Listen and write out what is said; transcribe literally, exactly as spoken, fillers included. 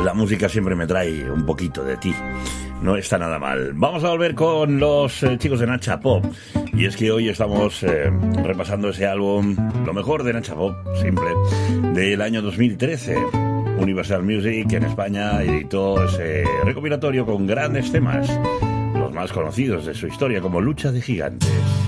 la música siempre me trae un poquito de ti. No está nada mal. Vamos a volver con los eh, chicos de Nacha Pop. Y es que hoy estamos eh, repasando ese álbum, lo mejor de Nacha Pop, simple, del año dos mil trece. Universal Music en España editó ese recopilatorio con grandes temas, los más conocidos de su historia, como Lucha de Gigantes.